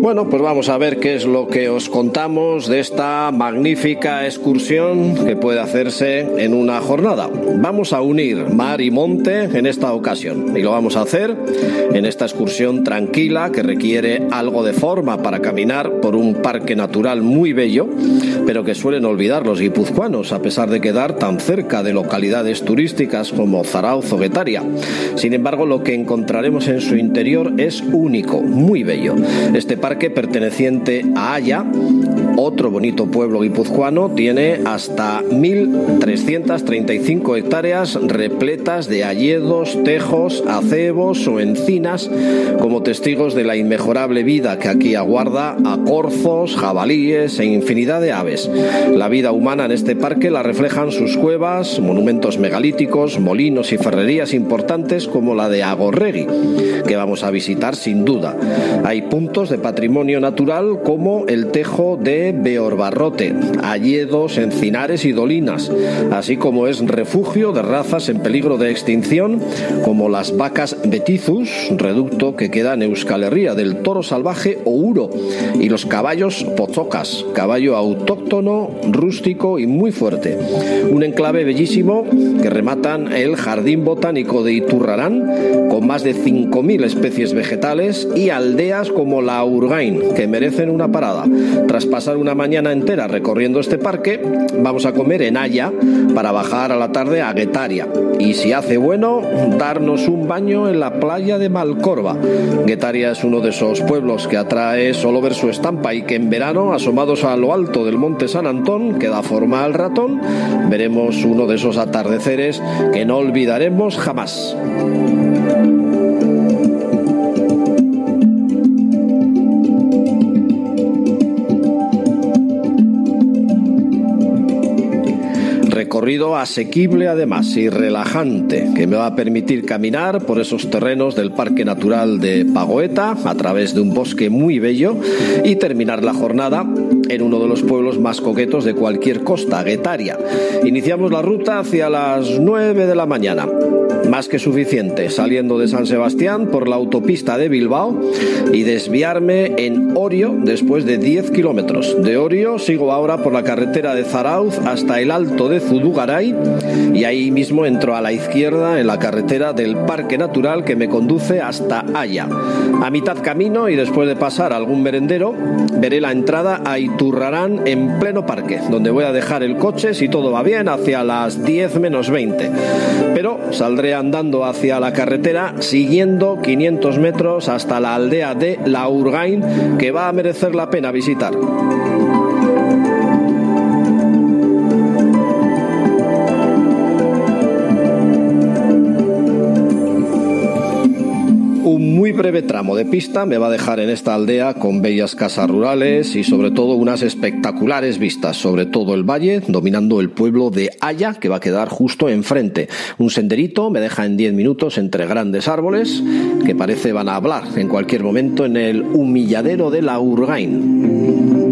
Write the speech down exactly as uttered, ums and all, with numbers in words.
Bueno, pues vamos a ver qué es lo que os contamos de esta magnífica excursión que puede hacerse en una jornada. Vamos a unir mar y monte en esta ocasión y lo vamos a hacer en esta excursión tranquila que requiere algo de forma para caminar por un parque natural muy bello, pero que suelen olvidar los guipuzcoanos a pesar de quedar tan cerca de localidades turísticas como Zarautz o Getaria. Sin embargo, lo que encontraremos en su interior es único, muy bello. Este parque perteneciente a Haya, otro bonito pueblo guipuzcoano, tiene hasta mil trescientas treinta y cinco hectáreas repletas de hayedos, tejos, acebos o encinas como testigos de la inmejorable vida que aquí aguarda a corzos, jabalíes e infinidad de aves. La vida humana en este parque la reflejan sus cuevas, monumentos megalíticos, molinos y ferrerías importantes como la de Agorregui, que vamos a visitar sin duda. Hay puntos de patrimonio natural como el tejo de Beorbarrote, hayedos, encinares y dolinas, así como es refugio de razas en peligro de extinción como las vacas Betizus, reducto que queda en Euskal Herria, del toro salvaje o uro, y los caballos Potzocas, caballo autóctono, rústico y muy fuerte. Un enclave bellísimo que rematan el Jardín Botánico de Iturrarán con más de cinco mil especies vegetales y aldeas como la Urgain, que merecen una parada. Tras pasar una mañana entera recorriendo este parque, vamos a comer en Haya para bajar a la tarde a Getaria y, si hace bueno, darnos un baño en la playa de Malcorba. Getaria es uno de esos pueblos que atrae solo ver su estampa y que en verano, asomados a lo alto del monte San Antón, que da forma al ratón, veremos uno de esos atardeceres que no olvidaremos jamás. Recorrido asequible además y relajante que me va a permitir caminar por esos terrenos del Parque Natural de Pagoeta a través de un bosque muy bello y terminar la jornada en uno de los pueblos más coquetos de cualquier costa, Getaria. Iniciamos la ruta hacia las nueve de la mañana. Más que suficiente, saliendo de San Sebastián por la autopista de Bilbao y desviarme en Orio después de diez kilómetros. De Orio sigo ahora por la carretera de Zarautz hasta el Alto de Zudugaray y ahí mismo entro a la izquierda en la carretera del Parque Natural que me conduce hasta Haya. A mitad camino y después de pasar algún merendero, veré la entrada a Iturrarán en pleno parque, donde voy a dejar el coche, si todo va bien, hacia las diez menos veinte. Pero saldré andando hacia la carretera siguiendo quinientos metros hasta la aldea de La Urgain, que va a merecer la pena visitar. Un muy breve tramo de pista me va a dejar en esta aldea con bellas casas rurales y sobre todo unas espectaculares vistas sobre todo el valle, dominando el pueblo de Haya, que va a quedar justo enfrente. Un senderito me deja en diez minutos entre grandes árboles que parece van a hablar en cualquier momento en el humilladero de La Urgain.